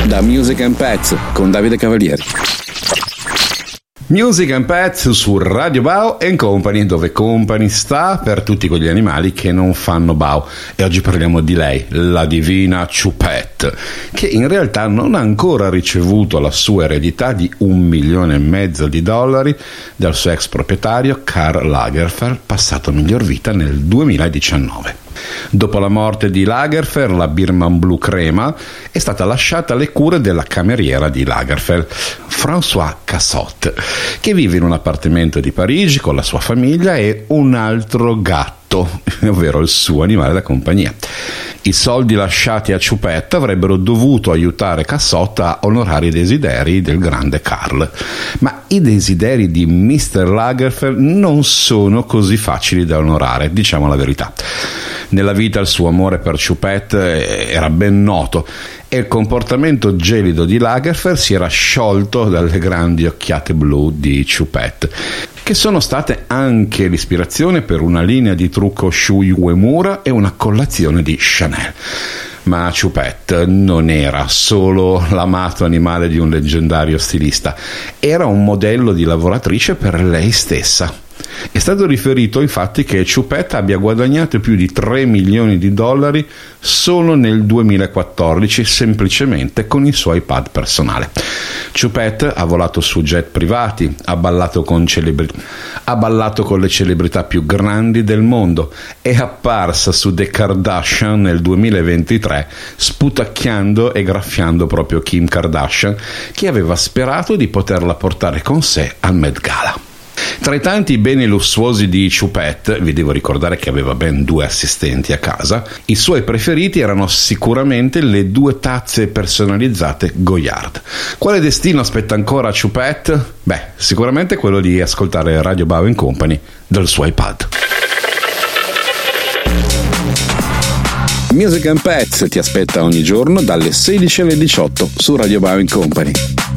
da Music and Pets con Davide Cavalieri. Music and Pets su Radio Bao & Company, dove Company sta per tutti quegli animali che non fanno Bao. E oggi parliamo di lei, la divina Choupette, che in realtà non ha ancora ricevuto la sua eredità di $1,5 milioni dal suo ex proprietario Karl Lagerfeld, passato a miglior vita nel 2019. Dopo la morte di Lagerfeld, la Birman blu crema è stata lasciata alle cure della cameriera di Lagerfeld, François Cassot, che vive in un appartamento di Parigi con la sua famiglia e un altro gatto, ovvero il suo animale da compagnia. I soldi lasciati a Choupette avrebbero dovuto aiutare Cassot a onorare i desideri del grande Karl, ma i desideri di Mr. Lagerfeld non sono così facili da onorare, diciamo la verità. Nella vita il suo amore per Choupette era ben noto e il comportamento gelido di Lagerfeld si era sciolto dalle grandi occhiate blu di Choupette, che sono state anche l'ispirazione per una linea di trucco Shui Uemura e una collezione di Chanel. Ma Choupette non era solo l'amato animale di un leggendario stilista, era un modello di lavoratrice per lei stessa. È stato riferito infatti che Choupette abbia guadagnato più di $3 milioni solo nel 2014 semplicemente con il suo iPad personale. Choupette ha volato su jet privati, ha ballato con le celebrità più grandi del mondo, è apparsa su The Kardashian nel 2023 sputacchiando e graffiando proprio Kim Kardashian, che aveva sperato di poterla portare con sé al Met Gala. Tra i tanti beni lussuosi di Choupette, vi devo ricordare che aveva ben 2 assistenti a casa, i suoi preferiti erano sicuramente le 2 tazze personalizzate Goyard. Quale destino aspetta ancora a Choupette? Beh, sicuramente quello di ascoltare Radio Bao & Company dal suo iPad. Music and Pets ti aspetta ogni giorno dalle 16 alle 18 su Radio Bao & Company.